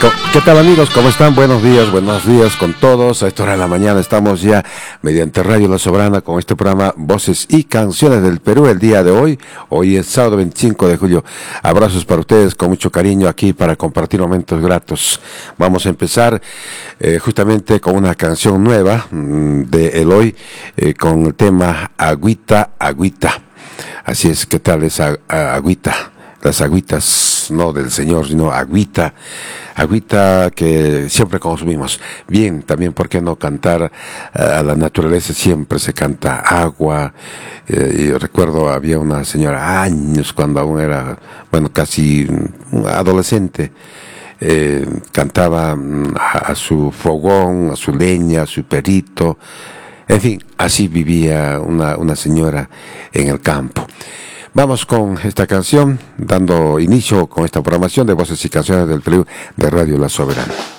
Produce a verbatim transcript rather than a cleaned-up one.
¿Qué tal, amigos? ¿Cómo están? Buenos días, buenos días con todos. A esta hora de la mañana estamos ya mediante Radio La Soberana con este programa Voces y Canciones del Perú el día de hoy. Hoy es sábado veinticinco de julio. Abrazos para ustedes con mucho cariño aquí para compartir momentos gratos. Vamos a empezar eh, justamente con una canción nueva mmm, de Eloy eh, con el tema Agüita, Agüita. Así es, ¿qué tal esa agüita? Las agüitas, no del Señor, sino agüita, agüita que siempre consumimos. Bien, también, ¿por qué no cantar a la naturaleza? Siempre se canta agua. Eh, y recuerdo, había una señora, años, cuando aún era, bueno, casi adolescente, eh, cantaba a, a su fogón, a su leña, a su perito. En fin, así vivía una, una señora en el campo. Vamos con esta canción, dando inicio con esta programación de Voces y Canciones del Perú de Radio La Soberana.